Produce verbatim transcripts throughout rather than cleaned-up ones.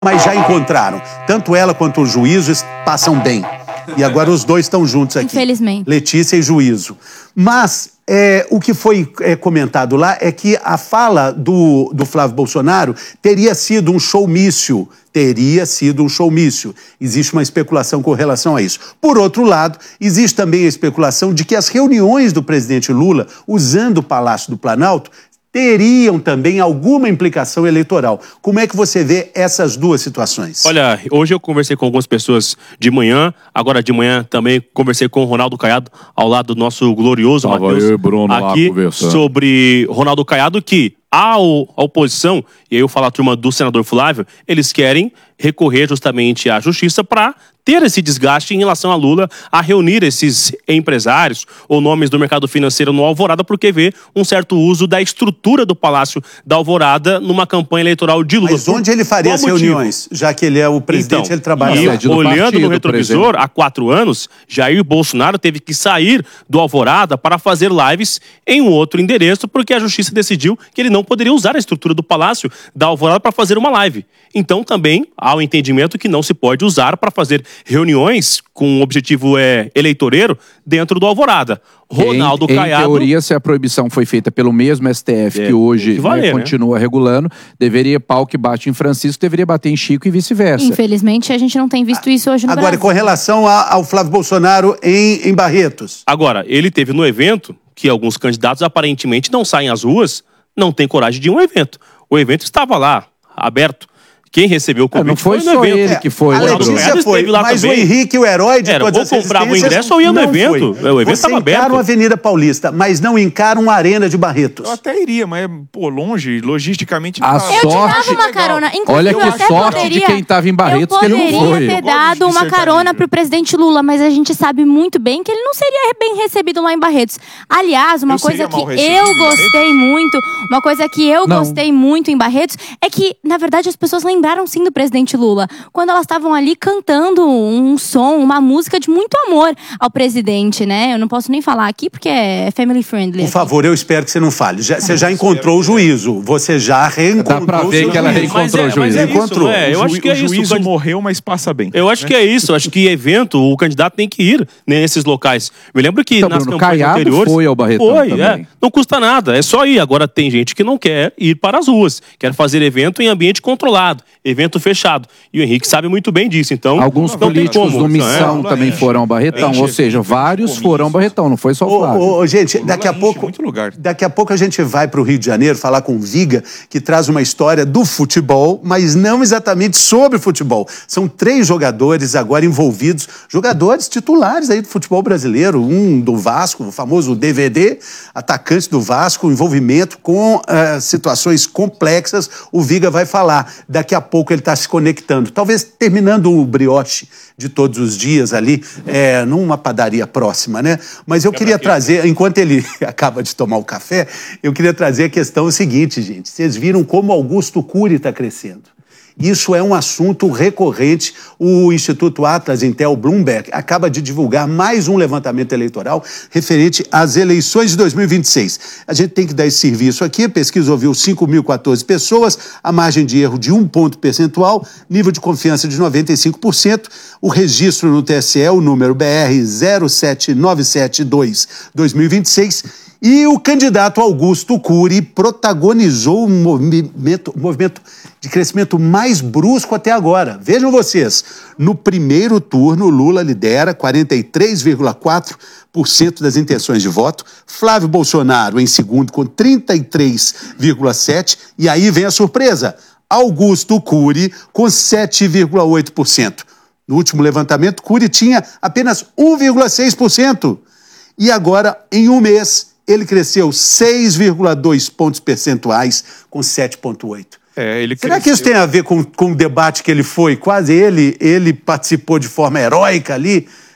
mas já encontraram. Tanto ela quanto o Juízo passam bem. E agora os dois estão juntos aqui. Infelizmente. Letícia e Juízo. Mas é, o que foi é, comentado lá é que a fala do, do Flávio Bolsonaro teria sido um showmício. Teria sido um showmício. Existe uma especulação com relação a isso. Por outro lado, existe também a especulação de que as reuniões do presidente Lula, usando o Palácio do Planalto, teriam também alguma implicação eleitoral. Como é que você vê essas duas situações? Olha, hoje eu conversei com algumas pessoas de manhã, agora de manhã também conversei com o Ronaldo Caiado, ao lado do nosso glorioso Tava Matheus, eu e Bruno aqui, lá sobre Ronaldo Caiado, que a oposição, e aí eu falo a turma do senador Flávio, eles querem recorrer justamente à justiça para ter esse desgaste em relação a Lula a reunir esses empresários ou nomes do mercado financeiro no Alvorada, porque vê um certo uso da estrutura do Palácio da Alvorada numa campanha eleitoral de Lula. Mas onde ele faria as reuniões? Já que ele é o presidente, então, ele trabalha e lá. olhando partido, no retrovisor, há quatro anos, Jair Bolsonaro teve que sair do Alvorada para fazer lives em um outro endereço, porque a justiça decidiu que ele não poderia usar a estrutura do Palácio da Alvorada para fazer uma live. Então também há o entendimento que não se pode usar para fazer reuniões com um objetivo é, eleitoreiro dentro do Alvorada. Ronaldo em, Caiado... Em teoria, se a proibição foi feita pelo mesmo S T F, é, que hoje valer, né, continua né? regulando, deveria, pau que bate em Francisco, deveria bater em Chico e vice-versa. Infelizmente, a gente não tem visto isso hoje no Agora, Brasil. com relação a, ao Flávio Bolsonaro em, em Barretos. Agora, ele teve no evento que alguns candidatos aparentemente não saem às ruas, não têm coragem de ir a um evento. O evento estava lá, aberto. Quem recebeu o convite é, não foi, foi só no evento. ele que foi. A Letícia foi, mas também. o Henrique, o herói de Era, todas ou as comprava o resistências, ingresso ou ia no não evento. foi. O evento Você estava aberto. encara a Avenida Paulista, mas não encara uma arena de Barretos. Eu até iria, mas, pô, longe, logisticamente... A tá... sorte... Eu te dava uma carona. Olha que até sorte poderia, de quem estava em Barretos que ele não foi. Eu poderia ter dado uma carona pro presidente Lula, mas a gente sabe muito bem que ele não seria bem recebido lá em Barretos. Aliás, uma eu coisa que recebido, eu gostei muito, uma coisa que eu não. gostei muito em Barretos, é que, na verdade, as pessoas lembraram sim do presidente Lula, quando elas estavam ali cantando um som, uma música de muito amor ao presidente, né? Eu não posso nem falar aqui porque é family friendly. Por aqui. favor, eu espero que você não fale. Já, você já encontrou o juízo. Você já reencontrou Dá pra ver o que ela juízo. reencontrou é, o juízo. é isso, Encontrou. é, eu o acho que é o isso. juízo O candid- morreu, mas passa bem. Eu acho né? que é isso. Acho que evento, o candidato tem que ir nesses locais. Me lembro que Então, nas Bruno, campanhas Caiado anteriores... foi ao Barretão Foi, também. é. Não custa nada, é só ir. Agora tem gente que não quer ir para as ruas. Quer fazer evento em ambiente controlado, evento fechado. E o Henrique sabe muito bem disso, então... Alguns não tem políticos como, do Missão é. também foram ao Barretão, ou seja, vários foram ao Barretão, não foi só o Flávio. Ô, ô, gente, daqui a enche pouco, muito lugar. daqui a pouco a gente vai para o Rio de Janeiro falar com o Viga, que traz uma história do futebol, mas não exatamente sobre futebol. São três jogadores agora envolvidos, jogadores titulares aí do futebol brasileiro, um do Vasco, o famoso D V D, atacante do Vasco, envolvimento com uh, situações complexas. O Viga vai falar. Daqui a pouco ele está se conectando, talvez terminando o brioche de todos os dias ali, é, numa padaria próxima, né? Mas eu queria trazer, enquanto ele acaba de tomar o café, eu queria trazer a questão seguinte, gente. Vocês viram como Augusto Cury está crescendo. Isso é um assunto recorrente. O Instituto Atlas Intel Bloomberg acaba de divulgar mais um levantamento eleitoral referente às eleições de dois mil e vinte e seis. A gente tem que dar esse serviço aqui. A pesquisa ouviu cinco mil e quatorze pessoas, a margem de erro de um ponto percentual, nível de confiança de noventa e cinco por cento. O registro no T S E, o número B R zero sete nove sete dois dois mil e vinte e seis. E o candidato Augusto Cury protagonizou um movimento, um movimento de crescimento mais brusco até agora. Vejam vocês, no primeiro turno, Lula lidera quarenta e três vírgula quatro por cento das intenções de voto, Flávio Bolsonaro em segundo com trinta e três vírgula sete por cento, e aí vem a surpresa, Augusto Cury com sete vírgula oito por cento. No último levantamento, Cury tinha apenas um vírgula seis por cento. E agora, em um mês, ele cresceu seis vírgula dois pontos percentuais com sete vírgula oito. É, ele Será que isso tem a ver com, com o debate que ele foi? Quase ele, ele participou de forma heróica ali.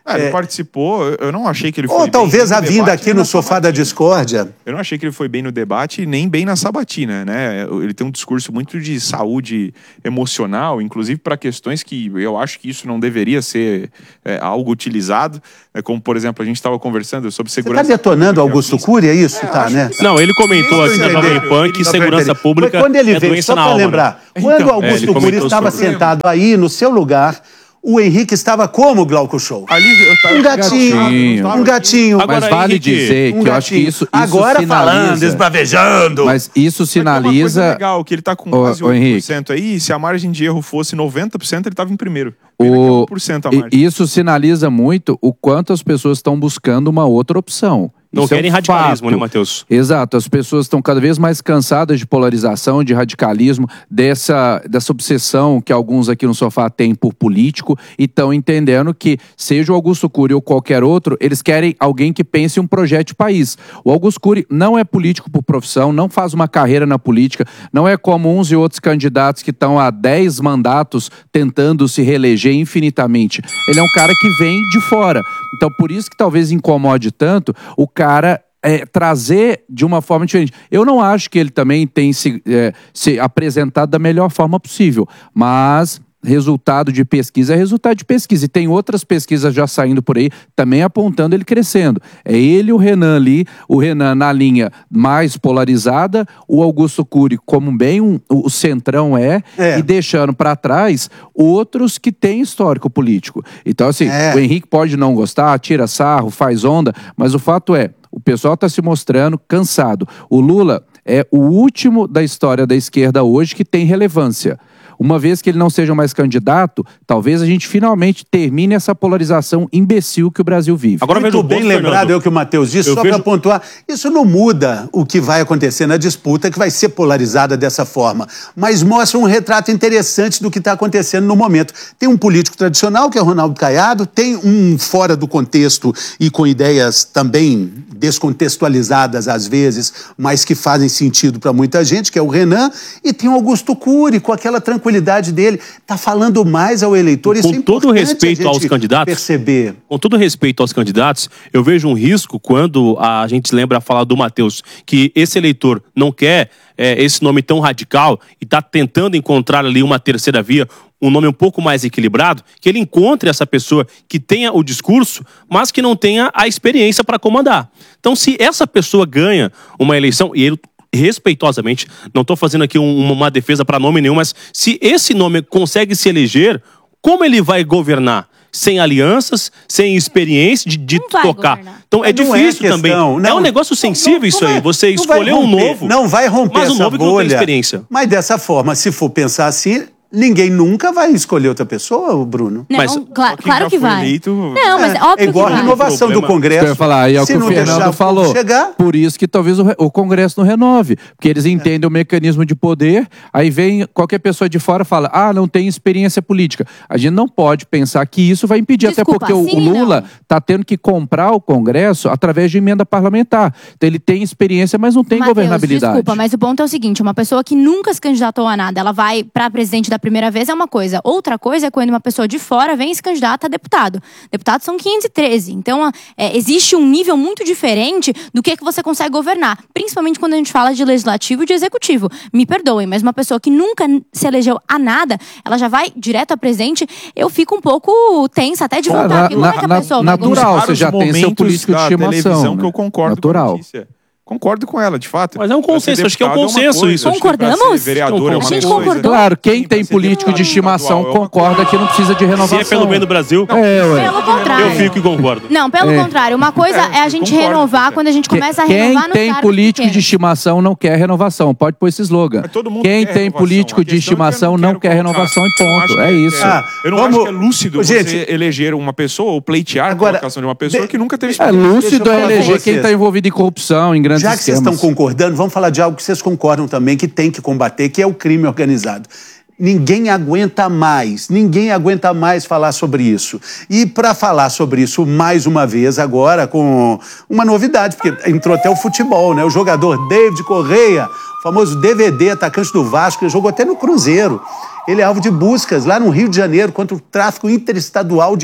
Ah, ele É, participou, eu não achei que ele foi ou bem talvez no a vinda debate, aqui nem no na sofá da sabatina. discórdia. Eu não achei que ele foi bem no debate, nem bem na sabatina, né? Ele tem um discurso muito de saúde emocional, inclusive para questões que eu acho que isso não deveria ser é, algo utilizado, é, como, por exemplo, a gente estava conversando sobre Você está segurança. detonando pública, Augusto visto- Cury, é isso? É, tá, acho né? que Não, ele comentou Isso aqui na eu Jovem entendi. Pan que Só pra segurança entender. pública Foi quando ele é veio, doença só na para alma. lembrar, Né? quando Então, o Augusto é, ele Cury comentou estava sobre- sentado aí no seu lugar, o Henrique estava como, Glauco Show? Ali eu tava- Um gatinho, gatinho. um gatinho. Agora, Mas vale Henrique, dizer um que eu acho que gatinho. isso, isso Agora falando, sinaliza... esbravejando. Mas isso Mas tem uma coisa sinaliza... legal, que ele tá com Ô, quase ô, oito por Henrique. cento aí, se a margem de erro fosse noventa por cento, ele tava em primeiro. O, Pena que é um por cento a e- margem. isso sinaliza muito o quanto as pessoas estão buscando uma outra opção. Não Isso é um querem radicalismo, fato. né, Matheus? Exato, as pessoas estão cada vez mais cansadas de polarização, de radicalismo, dessa, dessa obsessão que alguns aqui no sofá têm por político e estão entendendo que, seja o Augusto Cury ou qualquer outro, eles querem alguém que pense em um projeto de país. O Augusto Cury não é político por profissão, não faz uma carreira na política, não é como uns e outros candidatos que estão há dez mandatos tentando se reeleger infinitamente. Ele é um cara que vem de fora. Então, por isso que talvez incomode tanto o cara é, trazer de uma forma diferente. Eu não acho que ele também tem se, é, se apresentado da melhor forma possível, mas resultado de pesquisa é resultado de pesquisa. E tem outras pesquisas já saindo por aí, também apontando ele crescendo. É ele e o Renan ali, o Renan na linha mais polarizada, o Augusto Cury como bem um, o centrão é, É. e deixando para trás outros que têm histórico político. Então, assim, É. o Henrique pode não gostar, tira sarro, faz onda, mas o fato é, o pessoal está se mostrando cansado. O Lula é o último da história da esquerda hoje que tem relevância. Uma vez que ele não seja mais candidato, talvez a gente finalmente termine essa polarização imbecil que o Brasil vive. Agora veja Muito o bem ponto, lembrado, Fernando. é o que o Matheus disse, Eu só vejo- para pontuar. Isso não muda o que vai acontecer na disputa, que vai ser polarizada dessa forma, mas mostra um retrato interessante do que está acontecendo no momento. Tem um político tradicional, que é o Ronaldo Caiado, tem um fora do contexto e com ideias também descontextualizadas às vezes, mas que fazem sentido para muita gente, que é o Renan, e tem o Augusto Cury, com aquela tranquilidade dele, está falando mais ao eleitor. Isso Com é todo importante respeito a gente aos candidatos, perceber. Com todo respeito aos candidatos, eu vejo um risco quando a gente lembra a fala do Matheus, que esse eleitor não quer é, esse nome tão radical e está tentando encontrar ali uma terceira via, um nome um pouco mais equilibrado, que ele encontre essa pessoa que tenha o discurso, mas que não tenha a experiência para comandar. Então, se essa pessoa ganha uma eleição, e ele respeitosamente, não estou fazendo aqui um, uma defesa para nome nenhum, mas se esse nome consegue se eleger, como ele vai governar? Sem alianças, sem experiência de, de Não vai tocar. governar. Então é Mas não é difícil questão, também. não. É um negócio sensível Não- não isso vai- aí. Você não vai escolher um romper, novo. Não vai romper mas um essa novo que não tem bolha. experiência. Mas dessa forma, se for pensar assim, ninguém nunca vai escolher outra pessoa, Bruno. Não, Mas- cla- Só quem claro já que foi vai. eleito- Não, mas é, É óbvio igual que a vai. renovação do Problema- Congresso. Isso que eu ia falar, aí é o Se que o não deixar Fernando povo falou. chegar, Por isso que talvez o, re- o Congresso não renove. Porque eles entendem o mecanismo de poder, aí vem qualquer pessoa de fora e fala, ah, não tem experiência política. A gente não pode pensar que isso vai impedir, Desculpa, até porque o, sim o e Lula não. está tendo que comprar o Congresso através de emenda parlamentar. Então ele tem experiência, mas não tem Mateus, governabilidade. Desculpa, mas o ponto é o seguinte: uma pessoa que nunca se candidatou a nada, ela vai pra presidente da primeira vez é uma coisa. Outra coisa é quando uma pessoa de fora vem e se candidata a deputado. Deputados são quinhentos e treze. Então, é, existe um nível muito diferente do que, que você consegue governar. Principalmente quando a gente fala de legislativo e de executivo. Me perdoem, mas uma pessoa que nunca se elegeu a nada, ela já vai direto a presidente, eu fico um pouco tensa até de Ah, voltar. na- porque como é que a na- pessoa vai natural, governar? você já tem seu momentos político de da estimação, televisão né? que eu concordo Natural. com a Letícia. Concordo com ela, de fato. Mas é um Pra ser consenso, acho que é um deputado consenso uma coisa, isso. acho que pra Concordamos? ser vereador é uma A gente coisa. concordou. Claro, quem Sim, pra tem ser político de deputado estimação estadual é uma concorda que não precisa de renovação. Se é pelo bem do Brasil, É, ué. Pelo contrário. eu fico e concordo. Não, pelo É. contrário. Uma coisa é, a gente concordo, renovar Fernanda. quando a gente começa a Quem renovar nos tem cargos político de pequenos. estimação não quer renovação. Pode pôr esse slogan. Mas todo mundo Quem quer tem renovação. político A de questão é que eu estimação não quero quer colocar. renovação e Eu não acho ponto. que É isso. Ah, Eu não vamos- acho que é lúcido Gente, você eleger uma pessoa ou pleitear a agora, colocação de uma pessoa de- que nunca teve É experiência. Deixa lúcido eu é falar com eleger vocês. quem está envolvido em corrupção, em grandes já que vocês esquemas. estão concordando, vamos falar de algo que vocês concordam também, que tem que combater, que é o crime organizado. Ninguém aguenta mais, ninguém aguenta mais falar sobre isso. E para falar sobre isso mais uma vez agora com uma novidade, porque entrou até o futebol, né? O jogador David Correia, o famoso D V D, atacante do Vasco, ele jogou até no Cruzeiro. Ele é alvo de buscas lá no Rio de Janeiro contra o tráfico interestadual de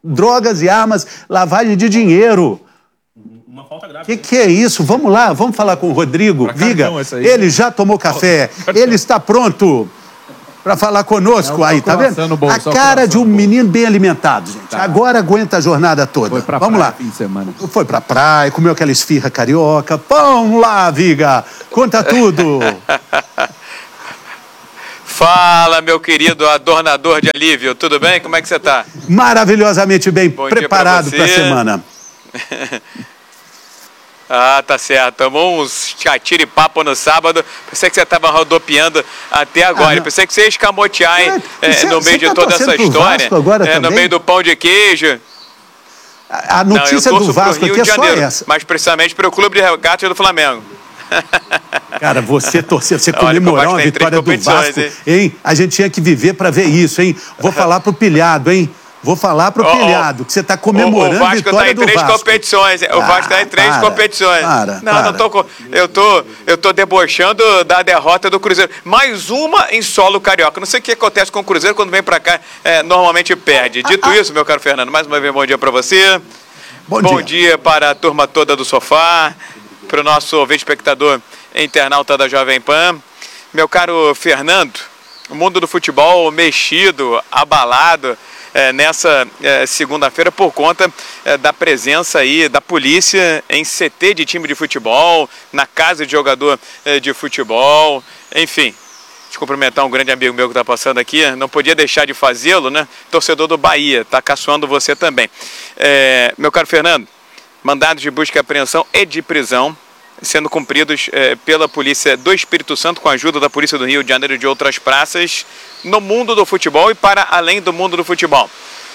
drogas e armas, lavagem de dinheiro. Uma falta grave. O que, que é isso? Vamos lá, vamos falar com o Rodrigo Pra Viga. cartão essa aí. Ele já tomou café, ele está pronto para falar conosco. É, aí, tá vendo? no bolso, a cara de um no bolso. menino bem alimentado, gente. Tá. Agora aguenta a jornada toda. Foi pra vamos praia lá. fim de semana. Foi pra praia, comeu aquela esfirra carioca. Vamos lá, Viga. Conta tudo. Fala, meu querido adornador de alívio. Tudo bem? Como é que você tá? Maravilhosamente bem Bom dia preparado pra para a você. semana. Ah, tá certo. Tomou uns tira e papo no sábado. Pensei que você tava rodopiando até agora. Ah, não. Pensei que você ia escamotear, hein, É, é, você- no você meio de tá toda torcendo essa pro história. Vasco agora É, no também? meio do pão de queijo. A, a Não, notícia eu torço do pro Vasco Rio aqui é de só Janeiro, essa. mas precisamente pro Clube de Regatas do Flamengo. Cara, você torcer, você Olha que o comemorar Vasco uma tem três vitória do competições, Vasco, hein? hein? A gente tinha que viver para ver isso, hein? Vou falar pro Pilhado, hein? Vou falar pro Ó, ó, Pilhado que você tá comemorando o, o a Vasco vitória tá em do três Vasco. competições. O Ah, Vasco tá em três para, competições. para, não, para. não tô com. Eu tô, eu tô debochando da derrota do Cruzeiro. Mais uma em solo carioca. Não sei o que acontece com o Cruzeiro quando vem pra cá, é, normalmente perde. Dito ah, isso, meu caro Fernando, mais uma vez bom dia pra você. Bom, Bom dia. dia para a turma toda do sofá, para o nosso ouvinte espectador internauta da Jovem Pan. Meu caro Fernando, o mundo do futebol mexido, abalado é, nessa é, segunda-feira por conta é, da presença aí da polícia em C T de time de futebol, na casa de jogador é, de futebol, enfim. De cumprimentar um grande amigo meu que está passando aqui, não podia deixar de fazê-lo, né? Torcedor do Bahia, está caçoando você também. É, meu caro Fernando, mandados de busca e apreensão e de prisão sendo cumpridos é, pela polícia do Espírito Santo, com a ajuda da polícia do Rio de Janeiro e de outras praças, no mundo do futebol e para além do mundo do futebol.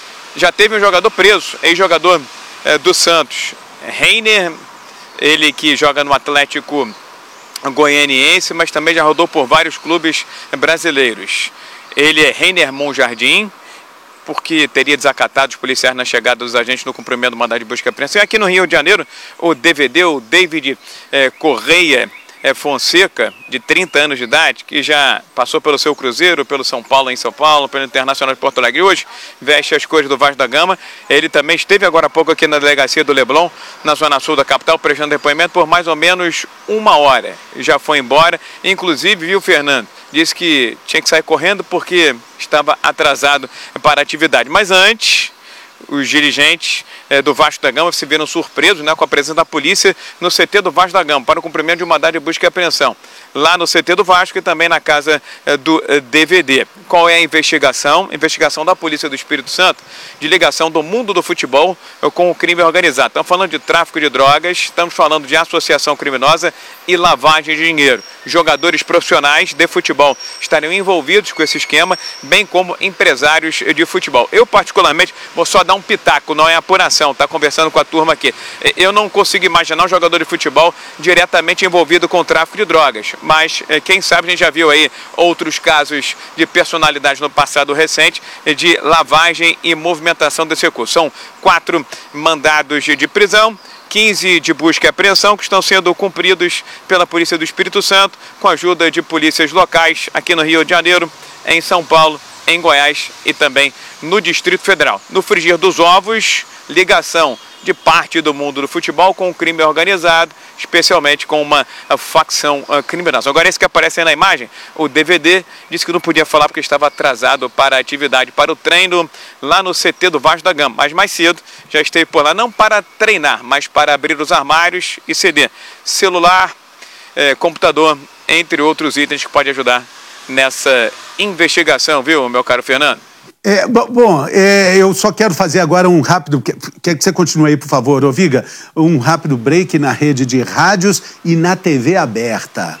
Já teve um jogador preso, ex-jogador é, do Santos, Reiner, ele que joga no Atlético Goianiense, mas também já rodou por vários clubes brasileiros. Ele é Reiner Monjardim, porque teria desacatado os policiais na chegada dos agentes no cumprimento do mandado de busca e apreensão. E aqui no Rio de Janeiro, o D V D, o David eh, Correia eh, Fonseca, de trinta anos de idade, que já passou pelo seu Cruzeiro, pelo São Paulo em São Paulo, pelo Internacional de Porto Alegre, hoje veste as cores do Vasco da Gama. Ele também esteve agora há pouco aqui na delegacia do Leblon, na zona sul da capital, prestando depoimento por mais ou menos uma hora. Já foi embora, inclusive, viu, Fernando? Disse que tinha que sair correndo porque estava atrasado para a atividade. Mas antes, os dirigentes eh, do Vasco da Gama se viram surpresos, né, com a presença da polícia no C T do Vasco da Gama, para o cumprimento de um mandado de busca e apreensão. Lá no C T do Vasco e também na casa eh, do eh, D V D. Qual é a investigação? Investigação da Polícia do Espírito Santo, de ligação do mundo do futebol eh, com o crime organizado. Estamos falando de tráfico de drogas, estamos falando de associação criminosa e lavagem de dinheiro. Jogadores profissionais de futebol estariam envolvidos com esse esquema, bem como empresários de futebol. Eu, particularmente, vou só dar um pitaco, não é apuração, tá conversando com a turma aqui. Eu não consigo imaginar um jogador de futebol diretamente envolvido com o tráfico de drogas, mas quem sabe a gente já viu aí outros casos de personalidade no passado recente de lavagem e movimentação desse recurso. São quatro mandados de prisão, quinze de busca e apreensão, que estão sendo cumpridos pela Polícia do Espírito Santo, com a ajuda de polícias locais aqui no Rio de Janeiro, em São Paulo, em Goiás e também no Distrito Federal. No frigir dos ovos, ligação de parte do mundo do futebol com o crime organizado, especialmente com uma facção criminosa. Agora, esse que aparece aí na imagem, o D V D, disse que não podia falar porque estava atrasado para a atividade, para o treino lá no C T do Vasco da Gama. Mas mais cedo já esteve por lá, não para treinar, mas para abrir os armários e ceder celular, eh, computador, entre outros itens que pode ajudar nessa investigação, viu, meu caro Fernando? É, bom, é, eu só quero fazer agora um rápido... Quer que você continue aí, por favor, ô Viga? Um rápido break na rede de rádios e na T V aberta.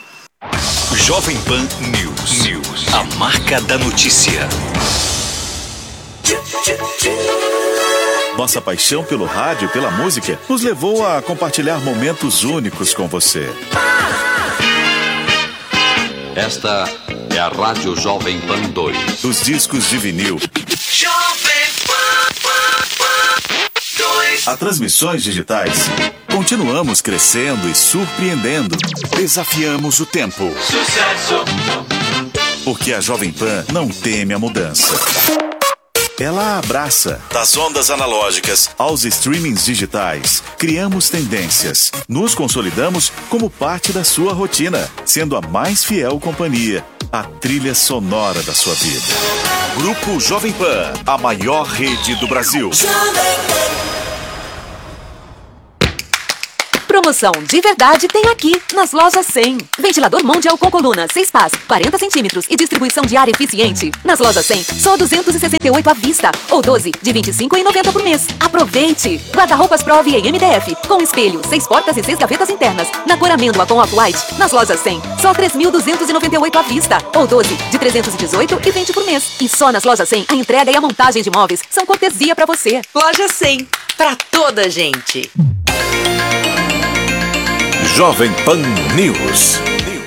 Jovem Pan News. News. A marca da notícia. Nossa paixão pelo rádio e pela música nos levou a compartilhar momentos únicos com você. Esta é a Rádio Jovem Pan dois. Dos discos de vinil, Jovem Pan dois. a transmissões digitais, continuamos crescendo e surpreendendo. Desafiamos o tempo. Sucesso. Porque a Jovem Pan não teme a mudança. ela abraça. Das ondas analógicas aos streamings digitais, criamos tendências. Nos consolidamos como parte da sua rotina, sendo a mais fiel companhia, a trilha sonora da sua vida. Grupo Jovem Pan, a maior rede do Brasil. Promoção de verdade tem aqui, nas lojas cem. Ventilador Mondial com coluna, seis pás, quarenta centímetros e distribuição de ar eficiente. Nas lojas cem, só duzentos e sessenta e oito à vista, ou doze de vinte e cinco reais e noventa por mês. Aproveite! Guarda-roupas Prove em M D F, com espelho, seis portas e seis gavetas internas. Na cor amêndoa com off-white, nas lojas cem, só três mil duzentos e noventa e oito à vista, ou doze de trezentos e dezoito reais e vinte por mês. E só nas lojas cem, a entrega e a montagem de móveis são cortesia pra você. Loja cem, pra toda gente. Jovem Pan News.